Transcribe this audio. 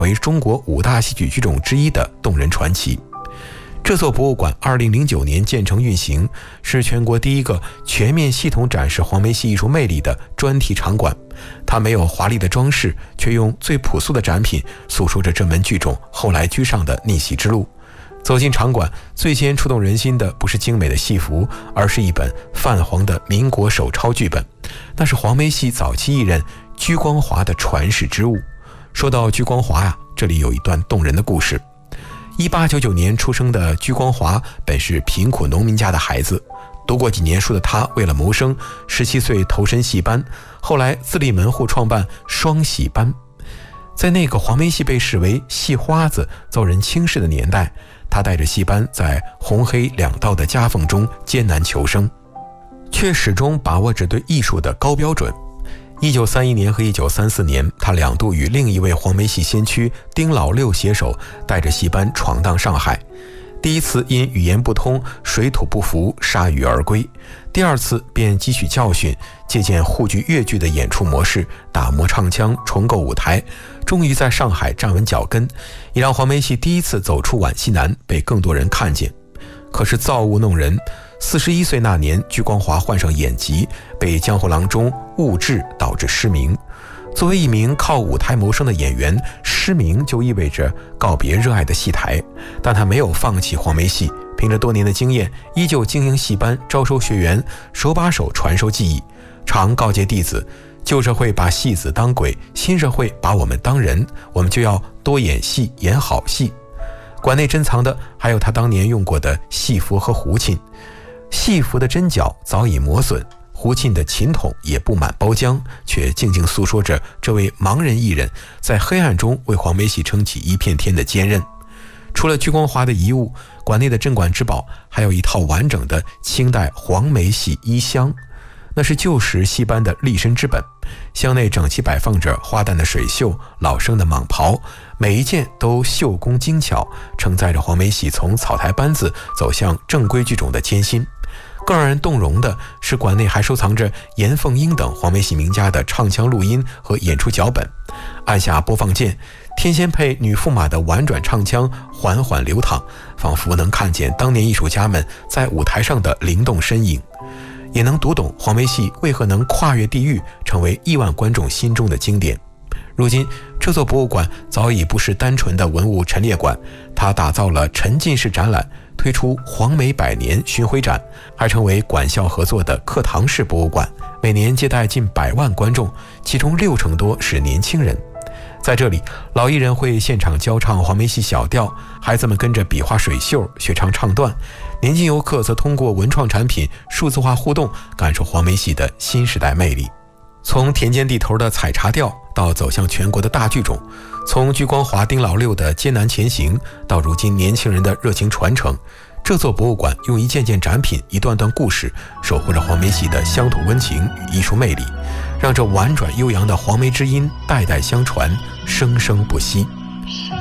为中国5大戏曲剧种之一的动人传奇。这座博物馆2009年建成运行，是全国第一个全面系统展示黄梅戏艺术魅力的专题场馆。它没有华丽的装饰，却用最朴素的展品诉说着这门剧种后来居上的逆袭之路。走进场馆，最先触动人心的不是精美的戏服，而是一本泛黄的民国手抄剧本。那是黄梅戏早期艺人鞠光华的传世之物。说到鞠光华这里有一段动人的故事。1899年出生的鞠光华本是贫苦农民家的孩子，读过几年书的他为了谋生，17岁投身戏班，后来自立门户创办双喜班。在那个黄梅戏被视为戏花子遭人轻视的年代，他带着戏班在红黑两道的夹缝中艰难求生，却始终把握着对艺术的高标准。1931年和1934年，他2度与另一位黄梅戏先驱丁老六携手，带着戏班闯荡上海。第一次因语言不通，水土不服，铩羽而归；第二次便汲取教训，借鉴沪剧粤剧的演出模式，打磨唱腔，重构舞台，终于在上海站稳脚跟，也让黄梅戏第一次走出皖西南，被更多人看见。可是造物弄人，41岁那年，鞠光华患上眼疾，被江湖郎中误治，导致失明。作为一名靠舞台谋生的演员，失明就意味着告别热爱的戏台，但他没有放弃黄梅戏，凭着多年的经验，依旧经营戏班，招收学员，手把手传授技艺。常告诫弟子，旧社会把戏子当鬼，新社会把我们当人，我们就要多演戏，演好戏。馆内珍藏的还有他当年用过的戏服和胡琴，戏服的针脚早已磨损，胡琴的琴筒也布满包浆，却静静诉说着这位盲人艺人在黑暗中为黄梅戏撑起一片天的坚韧。除了鞠光华的遗物，馆内的镇馆之宝还有一套完整的清代黄梅戏衣箱，那是旧时戏班的立身之本。箱内整齐摆放着花旦的水袖、老生的蟒袍，每一件都绣工精巧，承载着黄梅戏从草台班子走向正规剧种的艰辛。更让人动容的是，馆内还收藏着严凤英等黄梅戏名家的唱腔录音和演出脚本。按下播放键，天仙配女驸马的婉转唱腔缓缓流淌，仿佛能看见当年艺术家们在舞台上的灵动身影，也能读懂黄梅戏为何能跨越地域，成为亿万观众心中的经典。如今，这座博物馆早已不是单纯的文物陈列馆，它打造了沉浸式展览，推出黄梅100年巡回展，还成为馆校合作的课堂式博物馆，每年接待近100万观众，其中60%多是年轻人。在这里，老艺人会现场教唱黄梅戏小调，孩子们跟着比划水袖，学唱唱段，年轻游客则通过文创产品数字化互动，感受黄梅戏的新时代魅力。从田间地头的采茶调到走向全国的大剧种，从鞠光华、丁老六的艰难前行到如今年轻人的热情传承，这座博物馆用一件件展品、一段段故事，守护着黄梅戏的乡土温情与艺术魅力，让这婉转悠扬的黄梅之音代代相传，生生不息。